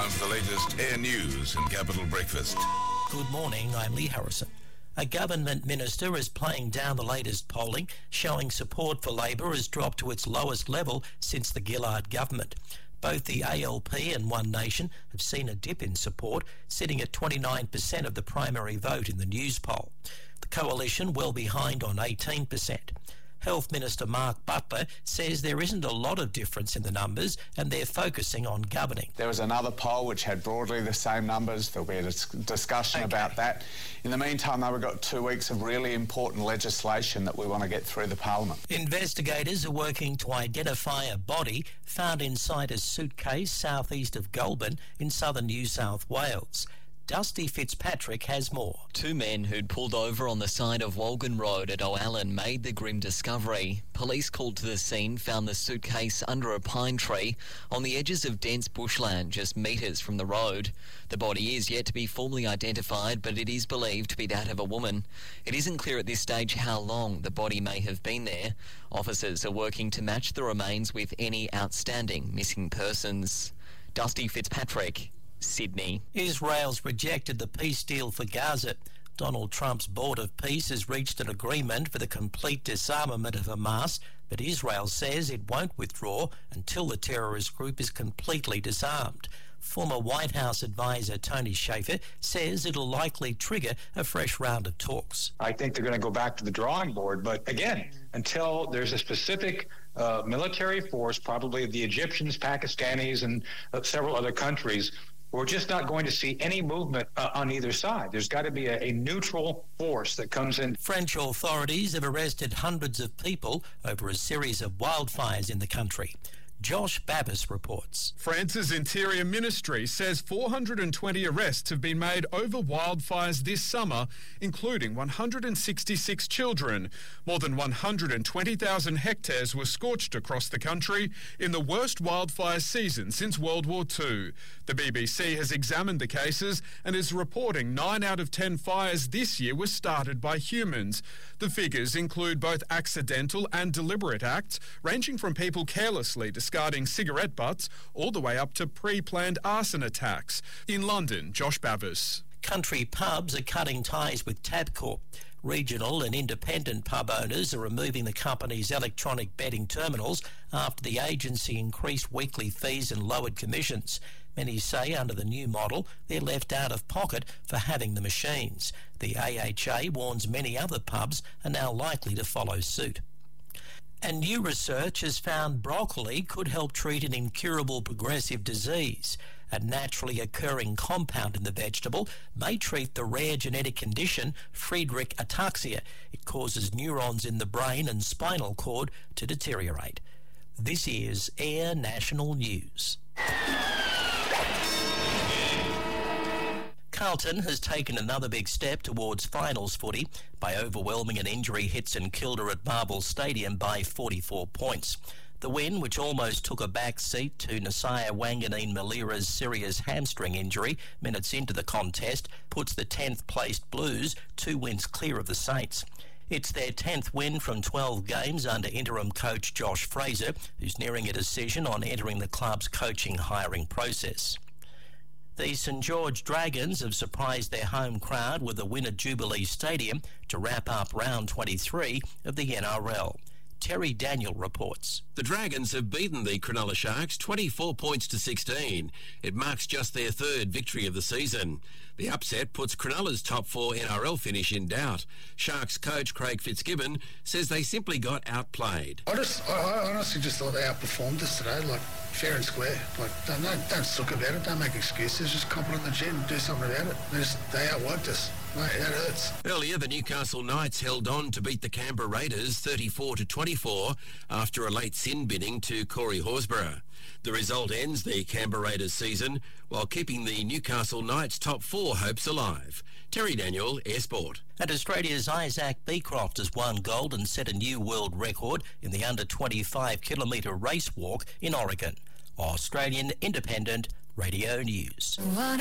Time for the latest Air News and Capital Breakfast. Good morning, I'm Lee Harrison. A government minister is playing down the latest polling, showing support for Labor has dropped to its lowest level since the Gillard government. Both the ALP and One Nation have seen a dip in support, sitting at 29% of the primary vote in the news poll. The coalition well behind on 18%. Health Minister Mark Butler says there isn't a lot of difference in the numbers and they're focusing on governing. There was another poll which had broadly the same numbers. There'll be a discussion about that. In the meantime, though, we've got 2 weeks of really important legislation that we want to get through the Parliament. Investigators are working to identify a body found inside a suitcase southeast of Goulburn in southern New South Wales. Dusty Fitzpatrick has more. 2 men who'd pulled over on the side of Walgan Road at O'Allen made the grim discovery. Police called to the scene found the suitcase under a pine tree on the edges of dense bushland just metres from the road. The body is yet to be formally identified, but it is believed to be that of a woman. It isn't clear at this stage how long the body may have been there. Officers are working to match the remains with any outstanding missing persons. Dusty Fitzpatrick, Sydney. Israel's rejected the peace deal for Gaza. Donald Trump's Board of Peace has reached an agreement for the complete disarmament of Hamas, but Israel says it won't withdraw until the terrorist group is completely disarmed. Former White House advisor Tony Shaffer says it'll likely trigger a fresh round of talks. I think they're going to go back to the drawing board, but again, until there's a specific military force, probably the Egyptians, Pakistanis, and several other countries, we're just not going to see any movement on either side. There's got to be a neutral force that comes in. French authorities have arrested hundreds of people over a series of wildfires in the country. Josh Babbis reports. France's Interior Ministry says 420 arrests have been made over wildfires this summer, including 166 children. More than 120,000 hectares were scorched across the country in the worst wildfire season since World War II. The BBC has examined the cases and is reporting 9 out of 10 fires this year were started by humans. The figures include both accidental and deliberate acts, ranging from people carelessly discarding cigarette butts all the way up to pre-planned arson attacks. In London, Josh Bavis. Country pubs are cutting ties with Tabcorp. Regional and independent pub owners are removing the company's electronic betting terminals after the agency increased weekly fees and lowered commissions. Many say under the new model they're left out of pocket for having the machines. The AHA warns many other pubs are now likely to follow suit. And new research has found broccoli could help treat an incurable progressive disease. A naturally occurring compound in the vegetable may treat the rare genetic condition Friedreich ataxia. It causes neurons in the brain and spinal cord to deteriorate. This is Air National News. Carlton has taken another big step towards finals footy by overwhelming an injury hit St Kilda at Marvel Stadium by 44 points. The win, which almost took a back seat to Nasiah Wanganeen-Malira's serious hamstring injury minutes into the contest, puts the 10th placed Blues 2 wins clear of the Saints. It's their 10th win from 12 games under interim coach Josh Fraser, who's nearing a decision on entering the club's coaching hiring process. The St George Dragons have surprised their home crowd with a win at Jubilee Stadium to wrap up round 23 of the NRL. Terry Daniel reports. The Dragons have beaten the Cronulla Sharks 24 points to 16. It marks just their 3rd victory of the season. The upset puts Cronulla's top 4 NRL finish in doubt. Sharks coach Craig Fitzgibbon says they simply got outplayed. I honestly just thought they outperformed us today, like fair and square. Like don't suck about it, don't make excuses, just comp it on the chin and do something about it. They outworked us. Mate, that hurts. Earlier, the Newcastle Knights held on to beat the Canberra Raiders 34-24 after a late sin binning to Corey Horsburgh. The result ends the Canberra Raiders season while keeping the Newcastle Knights top 4 hopes alive. Terry Daniel, Air Sport. And Australia's Isaac Beecroft has won gold and set a new world record in the under 25 kilometre race walk in Oregon. Australian Independent Radio News.